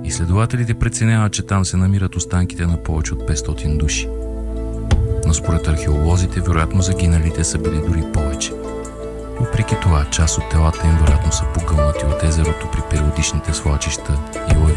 Изследователите преценяват, че там се намират останките на повече от 500 души. Но според археолозите, вероятно загиналите са били дори повече. Въпреки това, част от телата им вероятно са погълнати от езерото при периодичните свлачища и лави.